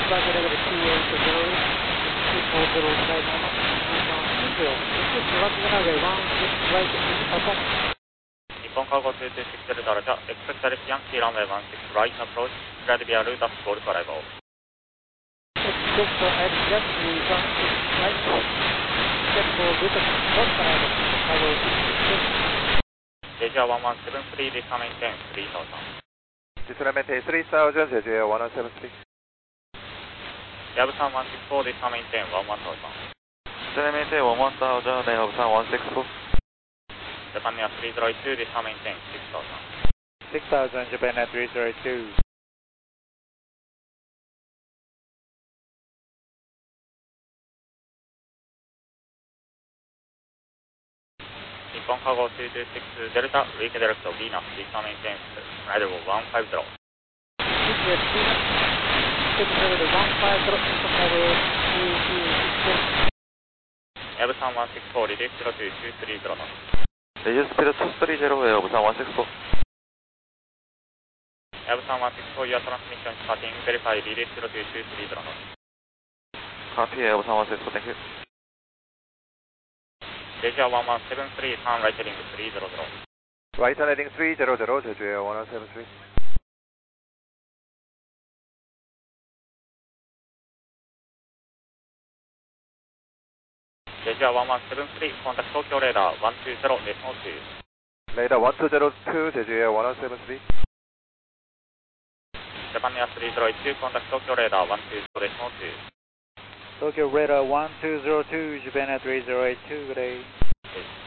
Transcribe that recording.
Roger, negative 28 for Joey. 240 flight 9 This is Roger, runway 16 right, perform. 日本カーゴ226デルタラジャ、expect direct Yankee runway 16 right approach, cleared via route of Golf arrival. Expect for Yankee 16 right, check for route of Golf arrival. Cargo 6. Asia 1173, this maintain 3000. Display 3000, 제주에 1073. Yabsan 164, this maintain 11000. Display 11000, Yabsan 164. Japan Air 302, this maintain 6000. 6000, Japan Air 302. Nippon Cargo 226 Delta, weak direct of Venus, this maintain level 150. This is level 150, Nippon Cargo 226. Yabsan 164, reduce to 230 knots. Reduce speed 230, Yabsan 164. Yabsan 164, your transmission starting, verify reduce to 230 knots. Copy, Yabsan 164, thank you. Asia 1173, turn right heading 300. Right heading 300, 제주에 1073. Asia 1173, contact Tokyo radar 120, decimal 2. Radar 1202, 제주에 1073. Japan Air 302, contact Tokyo radar 120, decimal 2. Tokyo radar 1202, Japan Air 3082, good day. Okay.